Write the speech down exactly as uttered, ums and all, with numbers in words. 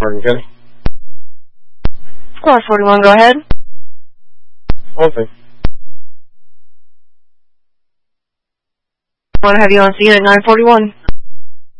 Morgan County. Squad forty-one, go ahead. One thing. I want to have you on scene at nine forty-one.